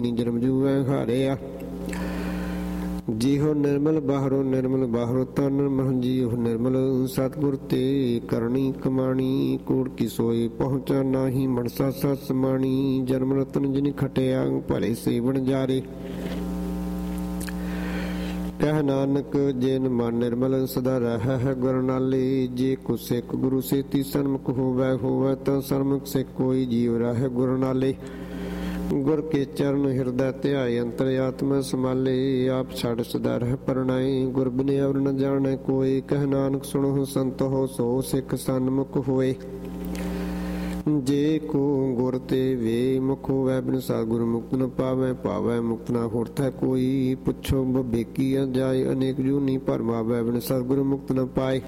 ਜਨਮ ਜੂਐ ਹਾਰਿਆ। ਜੀਹੋ ਨਿਰਮਲ ਬਾਹਰੋ ਤਨ ਮਨ ਜੀਹੋ ਨਿਰਮਲ ਸਤਿਗੁਰ ਤੇ ਕਰਨੀ ਕਮਾਣੀ। ਕੂੜ ਕੀ ਸੋਈ ਪਹੁੰਚਾ ਨਾਹੀ ਮਨਸਾ ਸਤ ਸਮਾਣੀ। ਜਨਮ ਰਤਨ ਜਿਨ ਖਟਿਆ ਭਲੇ ਸੇਵਨ ਜਾਰੇ। ਕਹਿ ਨਾਨਕ ਜਿਨ ਮਨ ਨਿਰਮਲ ਸਦਾ ਰਹਿ ਗੁਰ ਨਾਲੇ। ਜੇ ਕੋ ਸਿੱਖ ਗੁਰੂ ਸੇਤੀ ਸਨਮੁਖ ਹੋਵੈ ਤਾਂ ਸਨਮੁਖ ਸਿੱਖ ਕੋਈ ਜੀਵ ਰਹਿ ਗੁਰ ਨਾਲੇ। ਗੁਰ ਕੇ ਚਰਨ ਹਿਰਦੈ ਧਿਆਏ ਅੰਤਰ ਆਤਮਾ ਸਮਾਲੇ। ਆਪ ਛੱਡ ਸਦਾ ਰਹਿ ਪਰਣਾਏ ਗੁਰ ਬਿਨਿ ਅਵਰ ਨ ਜਾਣੈ ਕੋਇ। ਕਹਿ ਨਾਨਕ ਸੁਣਹੁ ਸੰਤ ਹੋ ਸੋ ਸਿੱਖ ਸਨਮੁਖ ਹੋਏ। ਜੇ ਕੋ ਗੁਰ ਤੇ ਵੇ ਮੁਖ ਹੋਵੈ ਬਿਨ ਸਤਿਗੁਰ ਮੁਕਤ ਨ ਪਾਵੈ ਮੁਕਤ ਨਾ ਹੋਰਥੈ ਕੋਈ। ਪੁੱਛੋ ਬਵੇਕੀ ਜਾਏ ਅਨੇਕ ਜੂਨੀ ਭਰਮਾਵੈ ਬਿਨ ਸਤਿਗੁਰ ਮੁਕਤ ਨ ਪਾਏ।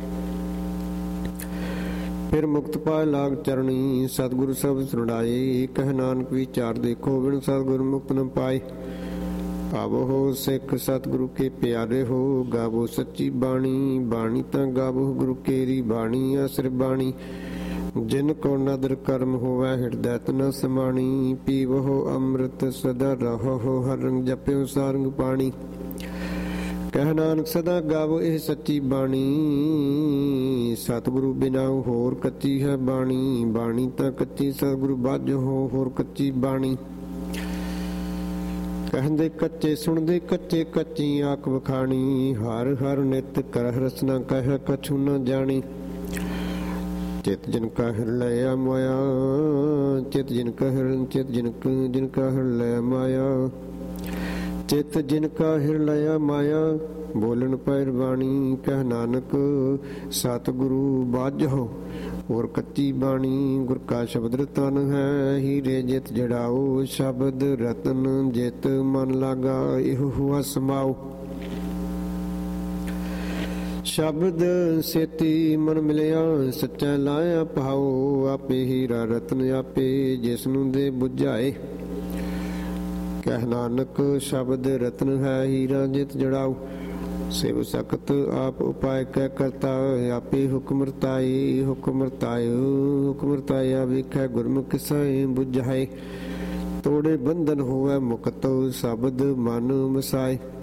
ਫਿਰ ਮੁਕਤ ਪਾਏ ਲਾਗ ਚਰਣੀ ਸਤਿਗੁਰ ਸਬਦ ਸੁਣਾਏ। ਕਹਿ ਨਾਨਕ ਵਿਚਾਰ ਦੇਖੋ ਬਿਨ ਸਤਿਗੁਰ ਮੁਕਤ ਨ ਪਾਏ। ਆਵੋ ਹੋ ਸਿੱਖ ਸਤਿਗੁਰੂ ਕੇ ਪਿਆਰੇ ਹੋ। ਗਾਵੋ ਸੱਚੀ ਬਾਣੀ ਬਾਣੀ ਤਾਂ ਗਾਵੋ ਗੁਰੂ ਕੇਰੀ ਬਾਣੀ। ਅਸਰ ਬਾਣੀ ਜਿਨ ਕੋ ਨਦਰ ਕਰਮ ਹੋਵੈ ਹਿਰਦੈ ਤਨ ਸਮਾਣੀ। ਪੀਵੋ ਅੰਮ੍ਰਿਤ ਸਦਾ ਰਹੋ ਹਰ ਰੰਗ ਜਪਿਓ ਸਾਰੰਗ ਪਾਣੀ। ਕਹਿ ਨਾਨਕ ਸਦਾ ਗਾਵੋ ਇਹ ਸੱਚੀ ਬਾਣੀ। ਸਤਿਗੁਰੂ ਬਿਨਾ ਹੋਰ ਕੱਚੀ ਹੈ ਬਾਣੀ। ਬਾਣੀ ਤਾਂ ਕੱਚੀ ਸਤਿਗੁਰੂ ਬਾਝੋ ਹੋਰ ਕੱਚੀ ਬਾਣੀ। ਕਹਿੰਦੇ ਕੱਚੇ ਸੁਣਦੇ ਕੱਚੇ ਕੱਚੀ ਆਖ ਵਖਾਣੀ। ਹਰ ਹਰ ਨਿਤ ਕਰ ਰਸਨਾ ਕਹਿ ਕਛੂ ਨ ਜਾਣੀ। ਚਿਤ ਜਿਨ ਕਾ ਹਿਰਲੈ ਮਾਇਆ ਚਿਤ ਜਿਨ ਕਾ ਹਿਰਲੈ ਮਾਇਆ। ਚਿਤ ਜਿਨ ਕਾ ਹਿਰਲੈ ਮਾਇਆ ਬੋਲਣ ਪੈਰ ਬਾਣੀ। ਕਹਿ ਨਾਨਕ ਸਤਿਗੁਰੂ ਬਾਝੋ ਹੋਰ ਕੱਚੀ ਬਾਣੀ। ਗੁਰ ਕਾ ਸ਼ਬਦ ਰਤਨ ਹੈ ਹੀਰੇ ਜਿਤ ਜੜਾਓ। ਸ਼ਬਦ ਰਤਨ ਜਿਤ ਮਨ ਲਾਗਾ ਇਹੋ ਹੁਆ ਸਮਾਓ। ਸ਼ਬਦ ਸੇਤੀ ਮਨ ਮਿਲਿਆ ਸੱਚਾ ਲਾਇਆ ਭਾਓ। ਆਪੇ ਹੀਰਾ ਰਤਨ ਆਪੇ ਜਿਸਨੂੰ ਦੇ ਬੁਝਾਏ। ਕਹਿ ਨਾਨਕ ਸ਼ਬਦ ਰਤਨ ਹੈ ਹੀਰਾ ਜਿਤ ਜੜਾਓ। ਸਿਵ ਸਖਤ ਆਪ ਉਪਾਇ ਕਹਿ ਕਰਤਾ ਆਪੇ ਹੁਕਮ ਰਤਾਏ। ਹੁਕਮ ਰਤਾਇਆ ਵੇਖੈ ਗੁਰਮੁਖ ਸਾਏ ਬੁਝਾਏ। ਤੋੜੇ ਬੰਧਨ ਹੋਵੈ ਮੁਕਤ ਸ਼ਬਦ ਮਨ ਵਸਾਏ।